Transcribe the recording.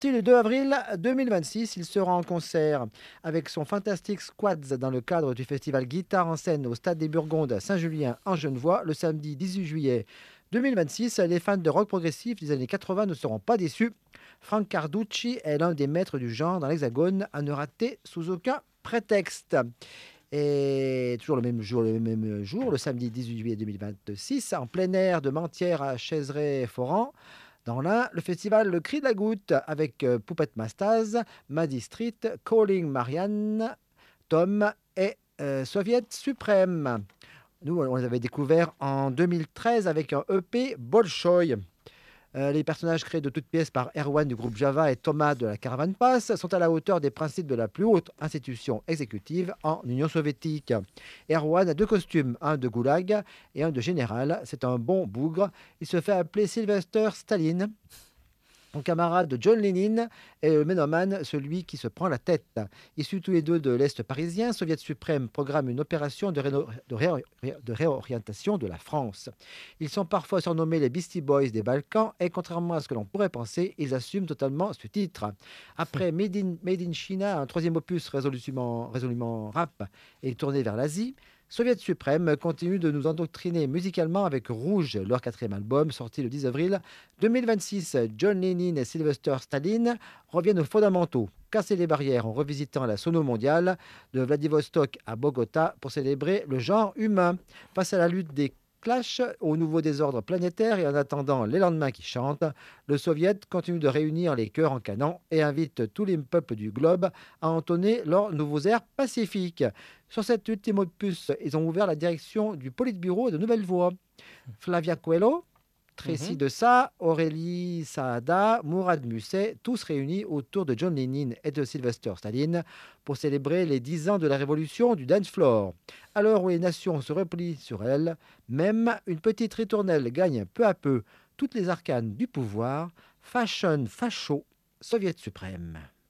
Le 2 avril 2026, il sera en concert avec son Fantastic Squads dans le cadre du festival Guitare en scène au Stade des Burgondes à Saint-Julien en Genevois le samedi 18 juillet 2026. Les fans de rock progressif des années 80 ne seront pas déçus. Frank Carducci est l'un des maîtres du genre dans l'Hexagone à ne rater sous aucun prétexte. Et toujours le samedi 18 juillet 2026, en plein air de Mentières à Chaiserey-Foran, dans l'Ain, le festival Le Cri de la Goutte avec Poupette Mastaz, Maddy Street, Calling Marianne, Tom et Soviet Suprême. Nous, on les avait découverts en 2013 avec un EP Bolshoi. Les personnages créés de toutes pièces par Erwan du groupe Java et Thomas de la Caravane Pass sont à la hauteur des principes de la plus haute institution exécutive en Union soviétique. Erwan a deux costumes, un de goulag et un de général. C'est un bon bougre. Il se fait appeler Sylvester Staline. Mon camarade de John Lennon est le ménomane, celui qui se prend la tête. Issus tous les deux de l'Est parisien, Soviet suprême programme une opération de réorientation de la France. Ils sont parfois surnommés les Beastie Boys des Balkans et contrairement à ce que l'on pourrait penser, ils assument totalement ce titre. Après Made in China, un troisième opus résolument rap et tourné vers l'Asie, Soviet suprême continue de nous endoctriner musicalement avec Rouge, leur quatrième album sorti le 10 avril 2026. John Lennon et Sylvester Stallone reviennent aux fondamentaux, casser les barrières en revisitant la sono mondiale de Vladivostok à Bogota pour célébrer le genre humain. Face à la lutte des clashs, au nouveau désordre planétaire et en attendant les lendemains qui chantent, le Soviet continue de réunir les cœurs en canon et invite tous les peuples du globe à entonner leurs nouveaux airs pacifiques. Sur cet ultime opus, ils ont ouvert la direction du Politburo et de nouvelles voix. Flavia Coelho, Tracy Mhm. Dessat, Aurélie Saada, Mourad Musset, tous réunis autour de John Lennon et de Sylvester Stallone pour célébrer les 10 ans de la révolution du dance floor. À l'heure où les nations se replient sur elles, même une petite ritournelle gagne peu à peu toutes les arcanes du pouvoir. Fashion facho, soviet suprême.